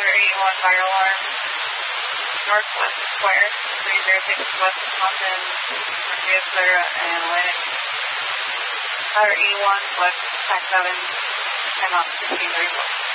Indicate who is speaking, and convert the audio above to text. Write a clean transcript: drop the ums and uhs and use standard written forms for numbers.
Speaker 1: Ladder 81 fire alarm. Northwest Square, 306 West Compton, Garcia Clara, and Atlantic. Ladder 81, West, Tax 7, 10 off 1634.